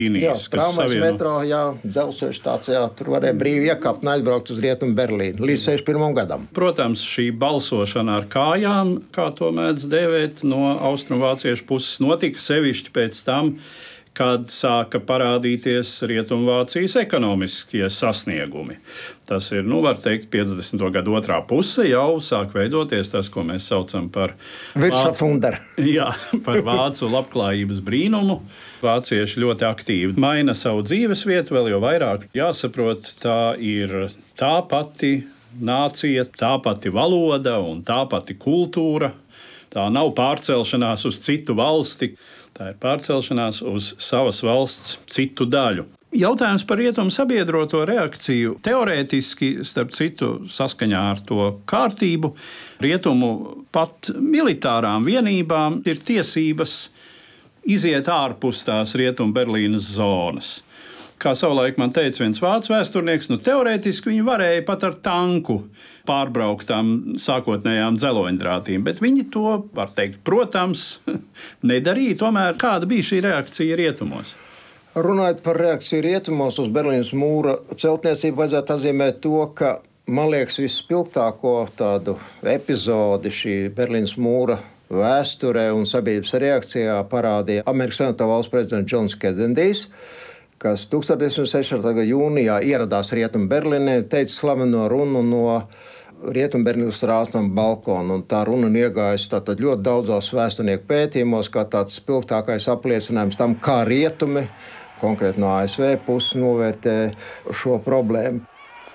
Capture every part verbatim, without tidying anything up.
Jā, tramvajs, metro, jā, dzelzceļš tāds, jā, tur varēja brīvi iekāpt un aizbraukt uz Rietumu Berlīnu līdz sešdesmit pirmajam gadam. Protams, šī balsošana ar kājām, kā to mēdz dēvēt, no austrumvāciešu puses notika sevišķi pēc tam, kad sāka parādīties Rietumvācijas ekonomiskie sasniegumi. Tas ir, nu, var teikt, piecdesmito gadu otrā puse jau sāk veidoties tas, ko mēs saucam par Wirtschaftswunder. Jā, par vācu labklājības brīnumu. Vācieši ļoti aktīvi maina savu dzīvesvietu, vēl jau vairāk jāsaprot, tā ir tā pati nācija, tā pati valoda un tā pati kultūra. Tā nav pārcelšanās uz citu valsti. Tā ir pārcelšanās uz savas valsts citu daļu. Jautājums par rietumu sabiedroto reakciju. Teorētiski, starp citu, saskaņā ar to kārtību, rietumu pat militārām vienībām ir tiesības iziet ārpus tās Rietumu Berlīnas zonas. Kā savulaik man teica viens vācu vēsturnieks, nu teorētiski viņi varēja pat ar tanku pārbraukt tām sākotnējām dzeloņdrātīm, bet viņi to, var teikt, protams, nedarīja. Tomēr kāda bija šī reakcija rietumos? Runājot par reakciju rietumos uz Berlīnas mūra celtniecību, vajadzētu atzīmēt to, ka, man liekas, vispilgtāko tādu epizodi šī Berlīnas mūra vēsturē un sabiedrības reakcijā parādīja Amerikas Savienoto Valstu prezidents Džons Kenedijs, kas tūkstoš deviņsimt sešdesmitā gada jūnijā ieradās Rietumu Berlīnē, teica slaveno runu no Rietumu Berlīnas rāstam balkona. Un tā runa iegājusi tātad ļoti daudzos vēsturnieku pētījumos, kā tāds spilgtākais apliecinājums tam, kā rietumi, konkrēti no A S V puses, novērtē šo problēmu.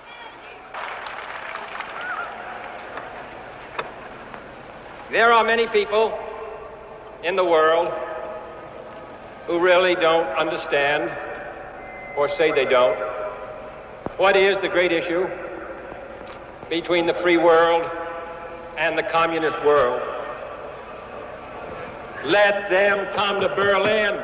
There are many people in the world who really don't understand, or say they don't, what is the great issue between the free world and the communist world. Let them come to Berlin.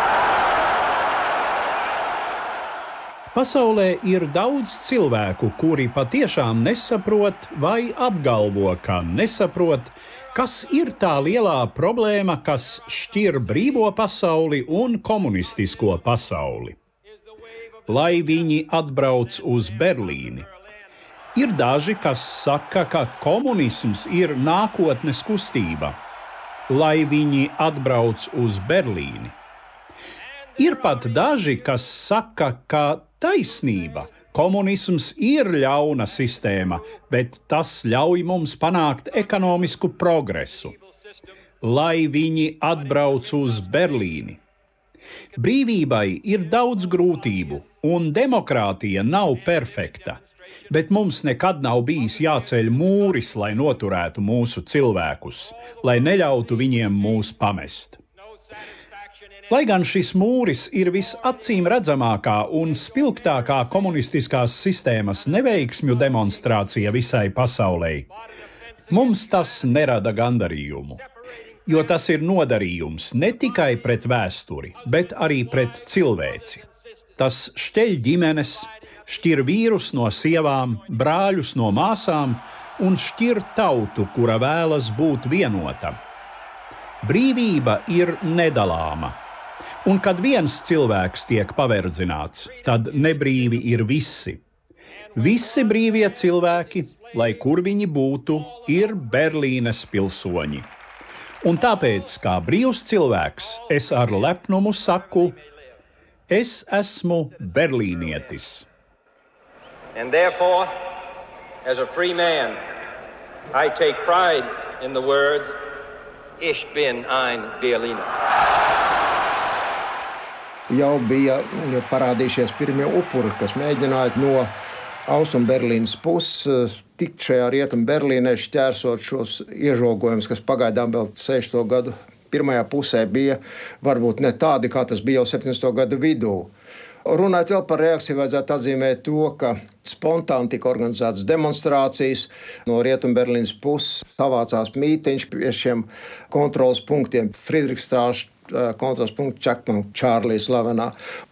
Pasaulē ir daudz cilvēku, kuri patiešām nesaprot vai apgalvo, ka nesaprot, kas ir tā lielā problēma, kas šķir brīvo pasauli un komunistisko pasauli. Lai viņi atbrauc uz Berlīni. Ir daži, kas saka, ka komunisms ir nākotnes kustība. Lai viņi atbrauc uz Berlīni. Ir pat daži, kas saka, ka taisnība, komunisms ir ļauna sistēma, bet tas ļauj mums panākt ekonomisku progresu. Lai viņi atbrauc uz Berlīni. Brīvībai ir daudz grūtību, un demokrātija nav perfekta, bet mums nekad nav bijis jāceļ mūris, lai noturētu mūsu cilvēkus, lai neļautu viņiem mūs pamest. Lai gan šis mūris ir visacīm redzamākā un spilgtākā komunistiskās sistēmas neveiksmju demonstrācija visai pasaulē, mums tas nerada gandarījumu, jo tas ir nodarījums ne tikai pret vēsturi, bet arī pret cilvēci. Tas šķeļ ģimenes, šķir vīrus no sievām, brāļus no māsām un šķir tautu, kura vēlas būt vienota. Brīvība ir nedalāma. Un kad viens cilvēks tiek paverdzināts, tad nebrīvi ir visi. Visi brīvie cilvēki, lai kur viņi būtu, ir Berlīnes pilsoņi. Un tāpēc, kā brīvs cilvēks, es ar lepnumu saku, es esmu berlīnietis. And therefore, as a free man, I take pride in the words, Ich bin ein Berliner. Jau bija parādījušies pirmie upuri, kas mēģināja no Austrum Berlīnas puses tikt šajā Rietumu Berlīnē, šķērsot šos iežogojumus, kas pagaidām vēl sešdesmito gadu pirmajā pusē bija varbūt ne tādi, kā tas bija jau septiņdesmito gadu vidū. Runājot vēl par reakciju, vajadzētu atzīmēt to, ka spontāni tika organizētas demonstrācijas. No Rietumu Berlīnas puses savācās mītiņš pie šiem kontrolas punktiem Friedrichstraße kontrols punkts Čakman, Čārlija slavenā.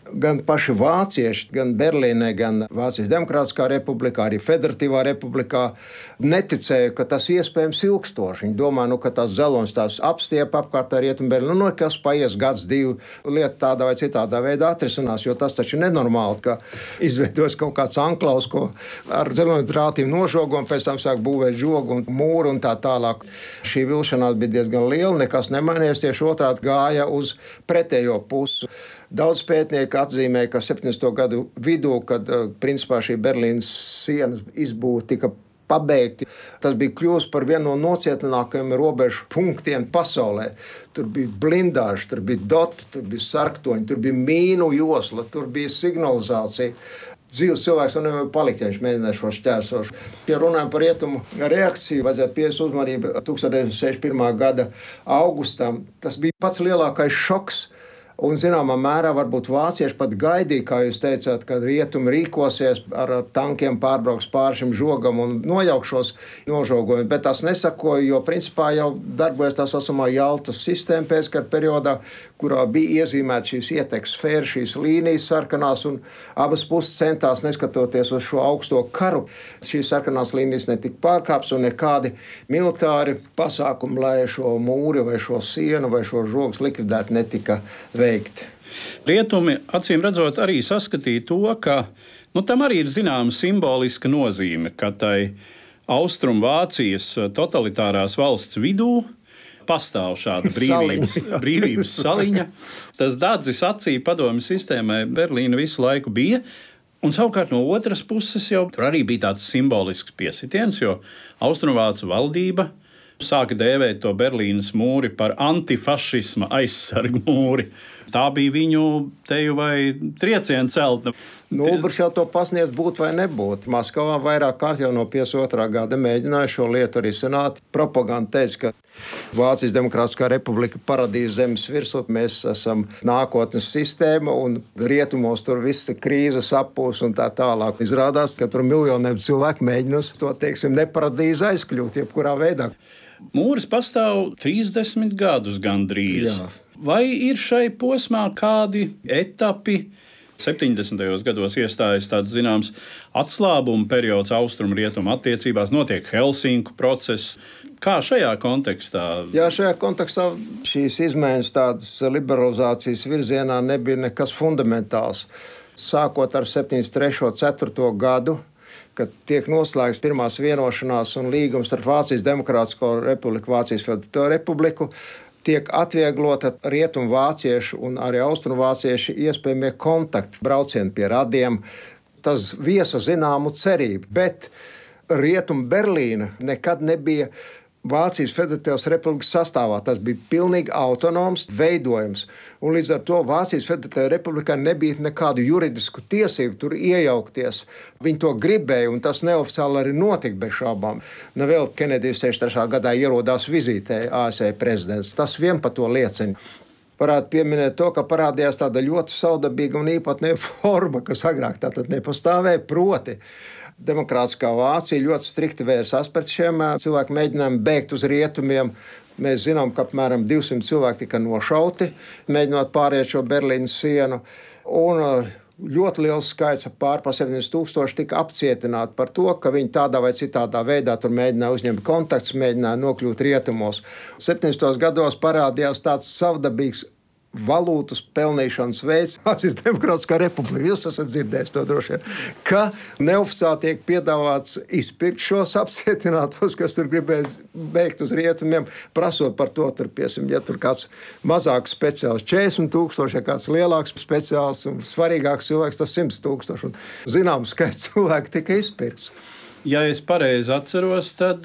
gan paši vācieši, gan Berlīnē, gan Vācijas Demokrātiskā republikā, arī Federatīvā republikā neticēja, ka tas iespējams ilgstoši. Viņi domā, nu, ka tās dzelonis tās apstiepa apkārt ar Rietumu Berlīnu, nu, kas paies gads, divi, lieta tādā vai citādā veidā atrisinās, jo tas taču ir nenormāli, ka izveidos kaut kāds anklaus, ko ar dzeloni drātīm nožogo un pēc tam sāk būvēt žogu un mūru un tā tālāk. Šī vilšanās bija diezgan liela, nekas nemainījās, tieši otrādi gāja uz pretējo pusi. Daudz pētnieku atzīmēja, ka septiņdesmito gadu vidū, kad principā šī Berlīnas sienas izbūve tika pabeigti, tas bija kļuvis par vienu no nocietinākajiem robežu punktiem pasaulē. Tur bija blindāži, tur bija doti, tur bija sarktoņi, tur bija mīnu josla, tur bija signalizācija. Dzīves cilvēks un nevar palikt, ja viņš mēģināja šo šķērsošu. Ja runājam par rietumu reakciju, vajadzētu pievērst uzmanību tūkstoš deviņsimt sešdesmit pirmā gada augustam. Tas bija pats lielākais šoks. Un, zināmā mērā, varbūt vācieši pat gaidīja, kā jūs teicāt, kad rietumi rīkosies ar, ar tankiem pārbrauks pāri šim žogam un nojaukšos nožogojumus, bet tas nesakoja, jo principā jau darbojas tā saucamā Jaltas sistēma pēckara periodā, kurā bija iezīmēta šīs ietekmes sfēras, šīs līnijas sarkanās, un abas puses centās, neskatoties uz šo augsto karu, šīs sarkanās līnijas netika pārkāptas un nekādi militāri pasākumi, lai šo mūri vai šo sienu vai šo žogus likvidētu, netika veikti. Rietumi, acīm redzot, arī saskatīja to, ka nu, tam arī ir zināma simboliska nozīme, ka tai Austrum Vācijas totalitārās valsts vidū pastāv šāda brīvības, brīvības saliņa. Tas dadzis acī padomju sistēmai Berlīna visu laiku bija. Un savukārt no otras puses jau tur arī bija tāds simbolisks piesitiens, jo Austrumvācu valdība sāka dēvēt to Berlīnas mūri par antifašisma aizsargu mūri. Tā bija viņu teju vai triecienu celtne. Nu, Ulbrichts jau to pasniedz būt vai nebūt. Maskavā vairāk kārt jau no piecdesmit otrā gada mēģināja šo lietu risināt. Propaganda teica, ka Vācijas Demokrātiskā republika paradīze zemes virsū, mēs esam nākotnes sistēma un rietumos tur viss krīze sapūs un tā tālāk. Izrādās, ka tur miljoniem cilvēku mēģinās to, teiksim, neparadīzi aizkļūt jebkurā veidā. Mūris pastāv trīsdesmit gadus gandrīz. Jā. Vai ir šai posmā kādi etapi? septiņdesmitajos gados iestājas tāds zināms atslābuma periods austrumu-rietumu attiecībās, notiek Helsinku process. Kā šajā kontekstā? Jā, šajā kontekstā šīs izmaiņas tādas liberalizācijas virzienā nebija nekas fundamentāls. Sākot ar septiņdesmit trešo ceturto gadu, kad tiek noslēgts pirmās vienošanās un līgums starp Vācijas Demokrātisko republiku, Vācijas Federatīvo republiku, tiek atvieglota rietumu vāciešu un arī austrumu vāciešu iespējamie kontakti, braucieni pie radiem. Tas viesa zināmu cerību, bet rietumu Berlīna nekad nebija Vācijas Federatīvās republikas sastāvā. Tas bija pilnīgi autonoms veidojums. Un līdz ar to Vācijas Federatīvā republikā nebija nekādu juridisku tiesību tur iejaukties. Viņi to gribēja, un tas neoficiāli arī notika bez šaubām. Nevēl Kenedijs sešdesmit trešā gadā ierodās vizītē A S V prezidents. Tas vien par to liecina. Varētu pieminēt to, ka parādījās tāda ļoti saudabīga un īpatnēja forma, kas agrāk tātad nepastāvēja, proti Demokrātiskā Vācija ļoti strikti vērsās pret šiem cilvēku mēģinājumiem bēgt uz rietumiem. Mēs zinām, ka apmēram divsimt cilvēki tika nošauti, mēģinot pāriet šo Berlīnas sienu. Un ļoti liels skaits, pār pa septiņdesmit tūkstoši, tika apcietināti par to, ka viņi tādā vai citādā veidā tur mēģināja uzņemt kontaktus, mēģināja nokļūt rietumos. septiņdesmitajos gados parādījās tāds savdabīgs valūtas pelnīšanas veids, Vācijas Demokrātiskā republika. Jūs esat dzirdējis to droši vien, ka neoficiāli tiek piedāvāts izpirkt šos apcietinātos, kas tur gribēs beigt uz rietumiem, prasot par to, tur, piesim, ja tur kāds mazāks speciāls četrdesmit tūkstoši, ja kāds lielāks speciāls un svarīgāks cilvēks, tas simt tūkstoši. Un zināms skaits cilvēku tika izpirks. Ja es pareizi atceros, tad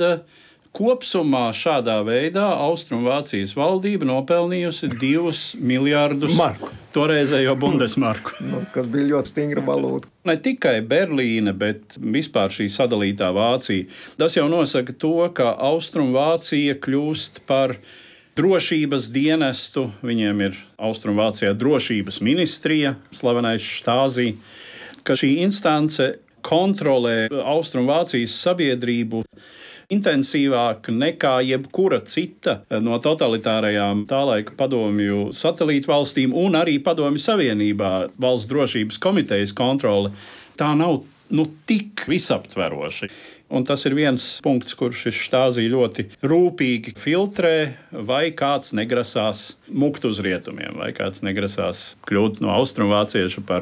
kopsumā šādā veidā Austrumvācijas valdība nopelnījusi divus miljardus marku. Toreizējo Bundesmarku. Nu, kas bija ļoti stingra valūta. Ne tikai Berlīne, bet vispār šī sadalītā Vācija. Tas jau nosaka to, ka Austrumvācija kļūst par drošības dienestu. Viņiem ir Austrumvācijā drošības ministrija, slavenais Stasi, ka šī instance kontrolē Austrumvācijas sabiedrību. intensīvāk nekā jebkura cita no totalitārajām tā laika padomju satelītu valstīm un arī Padomju Savienībā valsts drošības komitejas kontrole. Tā nav nu, tik visaptveroša. Un tas ir viens punkts, kurš šis Štāzī ļoti rūpīgi filtrē, vai kāds negrasās mukt uz rietumiem, vai kāds negrasās kļūt no austrumvācieša par